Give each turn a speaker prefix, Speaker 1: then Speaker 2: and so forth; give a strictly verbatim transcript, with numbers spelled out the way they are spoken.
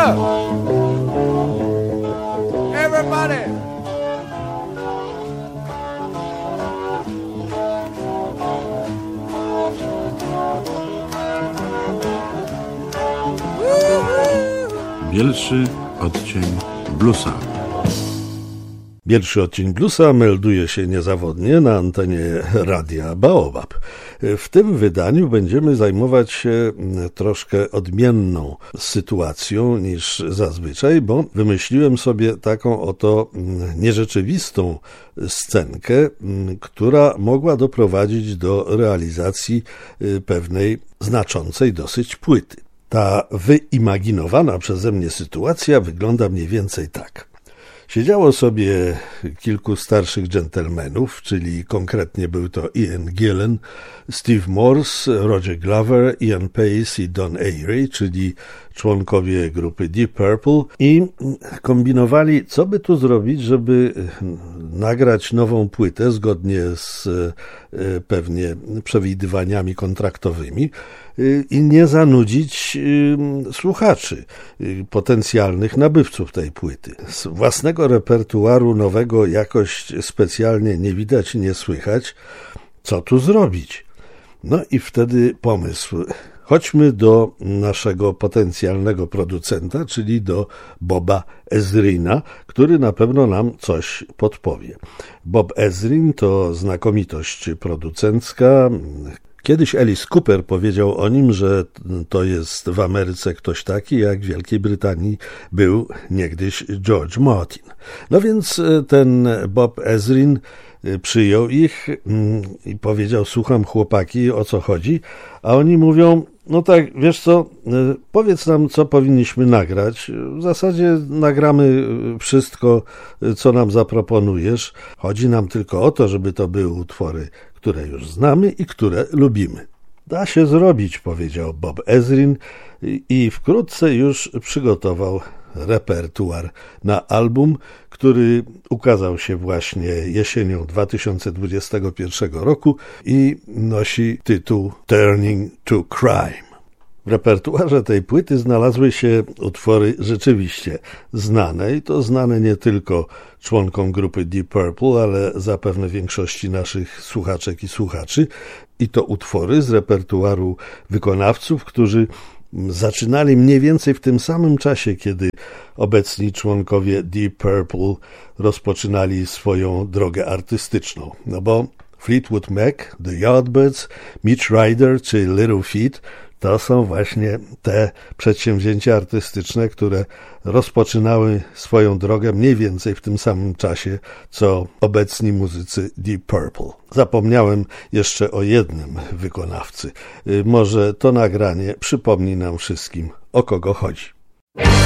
Speaker 1: Everybody.
Speaker 2: Bielszy odcień bluesa.
Speaker 3: Bielszy odcień bluesa melduje się niezawodnie na antenie Radia Baobab. W tym wydaniu będziemy zajmować się troszkę odmienną sytuacją niż zazwyczaj, bo wymyśliłem sobie taką oto nierzeczywistą scenkę, która mogła doprowadzić do realizacji pewnej znaczącej dosyć płyty. Ta wyimaginowana przeze mnie sytuacja wygląda mniej więcej tak. Siedziało sobie kilku starszych dżentelmenów, czyli konkretnie był to Ian Gillan, Steve Morse, Roger Glover, Ian Pace i Don Airey, czyli członkowie grupy Deep Purple, i kombinowali, co by tu zrobić, żeby nagrać nową płytę zgodnie z pewnie przewidywaniami kontraktowymi i nie zanudzić słuchaczy, potencjalnych nabywców tej płyty. Z własnego repertuaru nowego jakoś specjalnie nie widać, nie słychać. Co tu zrobić? No i wtedy pomysł. Chodźmy do naszego potencjalnego producenta, czyli do Boba Ezrina, który na pewno nam coś podpowie. Bob Ezrin to znakomitość producencka. Kiedyś Alice Cooper powiedział o nim, że to jest w Ameryce ktoś taki, jak w Wielkiej Brytanii był niegdyś George Martin. No więc ten Bob Ezrin przyjął ich i powiedział: słucham, chłopaki, o co chodzi? A oni mówią: no tak, wiesz co, powiedz nam, co powinniśmy nagrać. W zasadzie nagramy wszystko, co nam zaproponujesz. Chodzi nam tylko o to, żeby to były utwory, które już znamy i które lubimy. Da się zrobić, powiedział Bob Ezrin i wkrótce już przygotował repertuar na album, który ukazał się właśnie jesienią dwa tysiące dwudziestego pierwszego roku i nosi tytuł Turning to Crime. W repertuarze tej płyty znalazły się utwory rzeczywiście znane i to znane nie tylko członkom grupy Deep Purple, ale zapewne większości naszych słuchaczek i słuchaczy. I to utwory z repertuaru wykonawców, którzy zaczynali mniej więcej w tym samym czasie, kiedy obecni członkowie Deep Purple rozpoczynali swoją drogę artystyczną. No bo Fleetwood Mac, The Yardbirds, Mitch Ryder czy Little Feat to są właśnie te przedsięwzięcia artystyczne, które rozpoczynały swoją drogę mniej więcej w tym samym czasie, co obecni muzycy Deep Purple. Zapomniałem jeszcze o jednym wykonawcy. Może to nagranie przypomni nam wszystkim, o kogo chodzi.